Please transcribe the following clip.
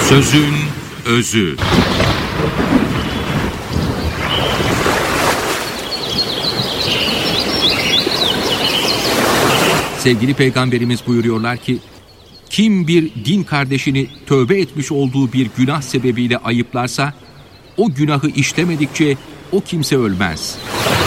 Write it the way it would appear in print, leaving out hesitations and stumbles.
Sözün özü. Sevgili Peygamberimiz buyuruyorlar ki, kim bir din kardeşini tövbe etmiş olduğu bir günah sebebiyle ayıplarsa, o günahı işlemedikçe o kimse ölmez.